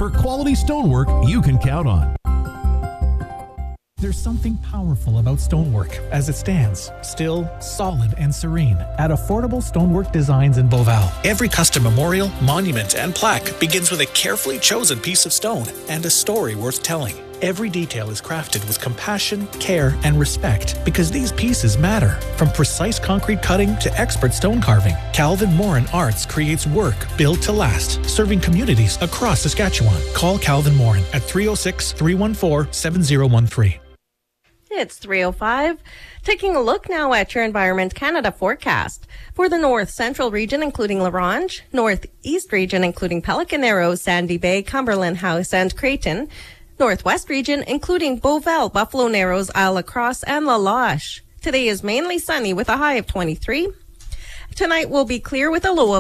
for quality stonework you can count on. There's something powerful about stonework as it stands, still, solid, and serene at Affordable Stonework Designs in Beauval. Every custom memorial, monument, and plaque begins with a carefully chosen piece of stone and a story worth telling. Every detail is crafted with compassion, care, and respect because these pieces matter. From precise concrete cutting to expert stone carving, Calvin Morin Arts creates work built to last, serving communities across Saskatchewan. Call Calvin Morin at 306-314-7013. It's 3:05. Taking a look now at your Environment Canada forecast. For the North Central region, including La Ronge, Northeast region, including Pelican Arrow, Sandy Bay, Cumberland House, and Creighton, Northwest region, including Beauval, Buffalo Narrows, Isle La Crosse, and La Loche. Today is mainly sunny with a high of 23. Tonight will be clear with a low of